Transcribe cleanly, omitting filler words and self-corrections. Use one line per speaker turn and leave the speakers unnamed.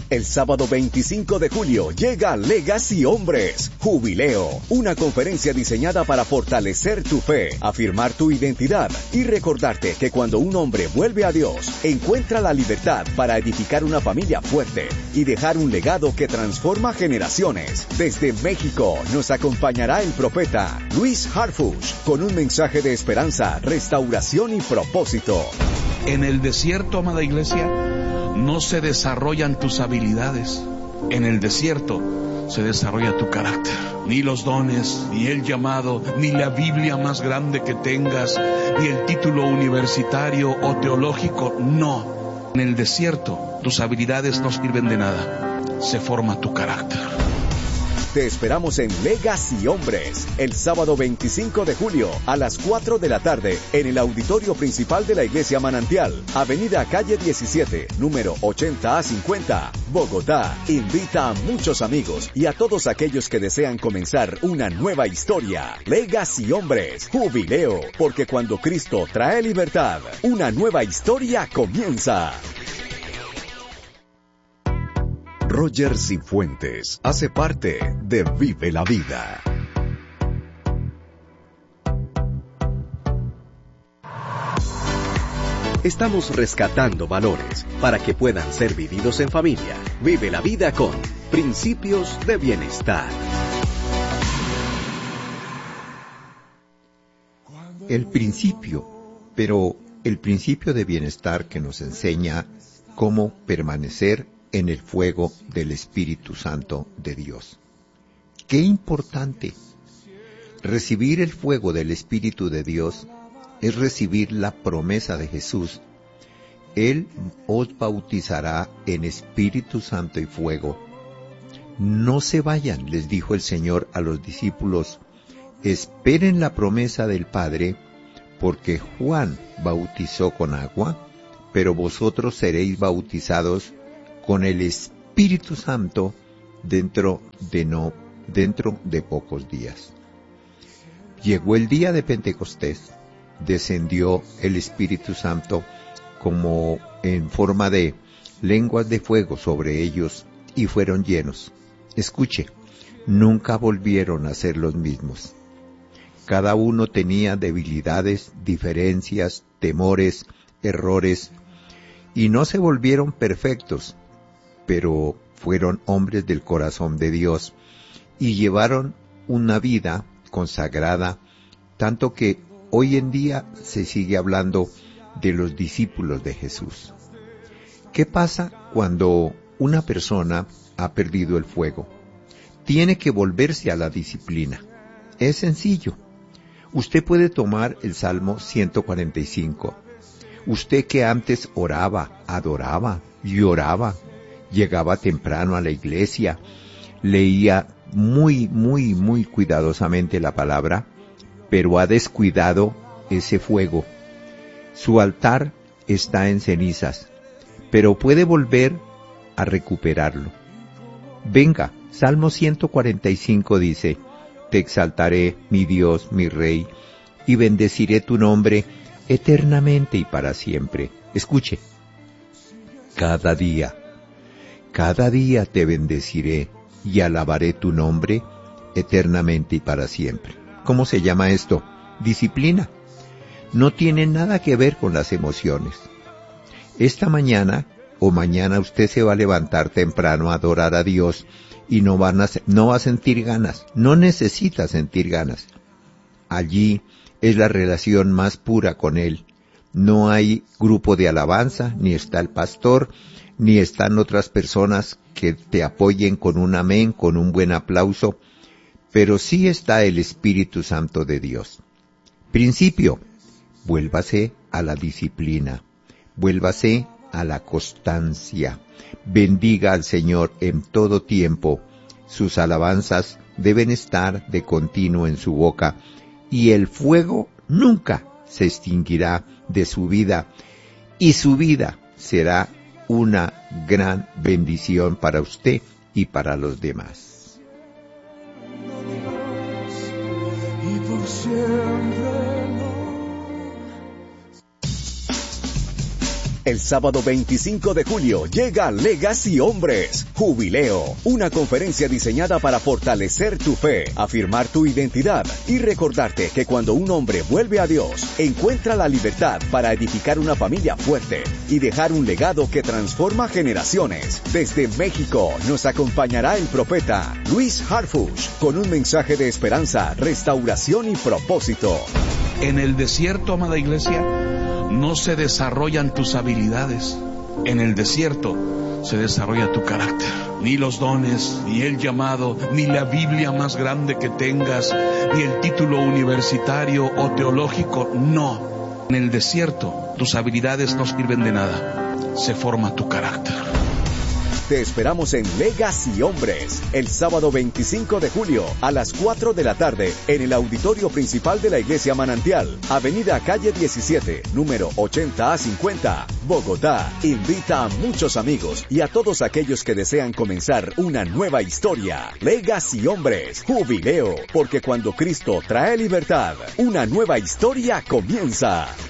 El sábado 25 de julio llega Legacy Hombres, Jubileo, una conferencia diseñada para fortalecer tu fe, afirmar tu identidad y recordarte que cuando un hombre vuelve a Dios, encuentra la libertad para edificar una familia fuerte y dejar un legado que transforma generaciones. Desde México nos acompañará el profeta Luis Harfush con un mensaje de esperanza, restauración y propósito.
En el desierto, amada iglesia, no se desarrollan tus habilidades. En el desierto se desarrolla tu carácter. Ni los dones, ni el llamado, ni la Biblia más grande que tengas, ni el título universitario o teológico, no. En el desierto tus habilidades no sirven de nada. Se forma tu carácter.
Te esperamos en Legacy Hombres, el sábado 25 de julio a las 4 de la tarde en el auditorio principal de la Iglesia Manantial, Avenida Calle 17, número 80A50, Bogotá. Invita a muchos amigos y a todos aquellos que desean comenzar una nueva historia. Legacy Hombres, Jubileo, porque cuando Cristo trae libertad, una nueva historia comienza. Roger Cifuentes hace parte de Vive la Vida. Estamos rescatando valores para que puedan ser vividos en familia. Vive la vida con Principios de Bienestar.
El principio de bienestar que nos enseña cómo permanecer en el fuego del Espíritu Santo de Dios. ¡Qué importante! Recibir el fuego del Espíritu de Dios es recibir la promesa de Jesús. Él os bautizará en Espíritu Santo y fuego. No se vayan, les dijo el Señor a los discípulos, esperen la promesa del Padre, porque Juan bautizó con agua, pero vosotros seréis bautizados con el Espíritu Santo dentro de pocos días. Llegó el día de Pentecostés, descendió el Espíritu Santo como en forma de lenguas de fuego sobre ellos y fueron llenos. Escuche, nunca volvieron a ser los mismos. Cada uno tenía debilidades, diferencias, temores, errores, y no se volvieron perfectos, pero fueron hombres del corazón de Dios y llevaron una vida consagrada, tanto que hoy en día se sigue hablando de los discípulos de Jesús. ¿Qué pasa cuando una persona ha perdido el fuego? Tiene que volverse a la disciplina. Es sencillo. Usted puede tomar el Salmo 145. Usted que antes oraba, adoraba, lloraba, llegaba temprano a la iglesia, leía muy cuidadosamente la palabra, pero ha descuidado ese fuego. Su altar está en cenizas, pero puede volver a recuperarlo. Venga, Salmo 145 dice, te exaltaré, mi Dios, mi Rey, y bendeciré tu nombre eternamente y para siempre. Escuche, cada día te bendeciré y alabaré tu nombre eternamente y para siempre. ¿Cómo se llama esto? Disciplina. No tiene nada que ver con las emociones. Esta mañana o mañana usted se va a levantar temprano a adorar a Dios y no va a sentir ganas. No necesita sentir ganas. Allí es la relación más pura con Él. No hay grupo de alabanza, ni está el pastor, ni están otras personas que te apoyen con un amén, con un buen aplauso, pero sí está el Espíritu Santo de Dios. Principio, vuélvase a la disciplina, vuélvase a la constancia, bendiga al Señor en todo tiempo, sus alabanzas deben estar de continuo en su boca, y el fuego nunca se extinguirá de su vida, y su vida será una gran bendición para usted y para los demás.
El sábado 25 de julio llega Legacy Hombres, Jubileo, una conferencia diseñada para fortalecer tu fe, afirmar tu identidad y recordarte que cuando un hombre vuelve a Dios, encuentra la libertad para edificar una familia fuerte y dejar un legado que transforma generaciones. Desde México nos acompañará el profeta Luis Harfuch con un mensaje de esperanza, restauración y propósito.
En el desierto, amada iglesia, no se desarrollan tus habilidades. En el desierto se desarrolla tu carácter. Ni los dones, ni el llamado, ni la Biblia más grande que tengas, ni el título universitario o teológico, no. En el desierto tus habilidades no sirven de nada. Se forma tu carácter.
Te esperamos en Legacy Hombres, el sábado 25 de julio a las 4 de la tarde en el auditorio principal de la Iglesia Manantial, Avenida Calle 17, número 80A50, Bogotá. Invita a muchos amigos y a todos aquellos que desean comenzar una nueva historia. Legacy Hombres, Jubileo, porque cuando Cristo trae libertad, una nueva historia comienza.